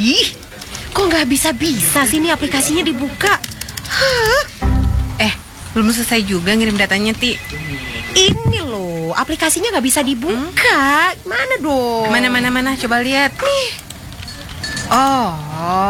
Ih, kok nggak bisa-bisa sih ini aplikasinya dibuka? Hah? Belum selesai juga ngirim datanya, Ti. Ini loh, aplikasinya nggak bisa dibuka. Mana dong? Mana, coba lihat. Nih. Oh,